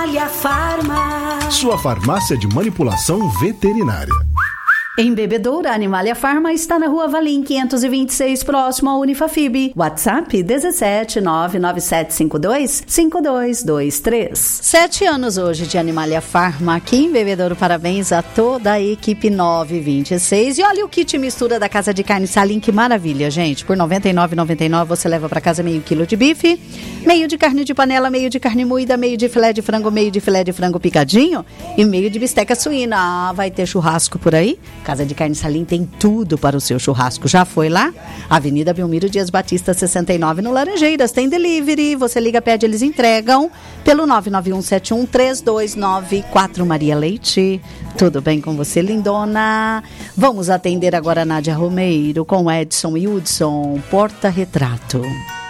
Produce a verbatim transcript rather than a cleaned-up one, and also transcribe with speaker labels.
Speaker 1: Animalia Farma.
Speaker 2: Sua farmácia de manipulação veterinária.
Speaker 3: Em Bebedouro, a Animalia Farma está na Rua Valim quinhentos e vinte e seis, próximo à Unifafib. WhatsApp dezessete nove nove sete cinco dois cinco dois dois três. Sete anos hoje de Animalia Farma aqui em Bebedouro. Parabéns a toda a equipe nove vinte e seis. E olha o kit mistura da Casa de Carne Salim, que maravilha, gente. Por noventa e nove reais e noventa e nove centavos você leva para casa meio quilo de bife, meio de carne de panela, meio de carne moída, meio de filé de frango, meio de filé de frango picadinho e meio de bisteca suína. Ah, vai ter churrasco por aí? Casa de Carne Salim tem tudo para o seu churrasco. Já foi lá? Avenida Belmiro Dias Batista, sessenta e nove, no Laranjeiras. Tem delivery, você liga, pede, eles entregam pelo nove nove um sete um três dois nove quatro. Maria Leite, tudo bem com você, lindona? Vamos atender agora a Nádia Romeiro com Edson e Hudson, Porta Retrato.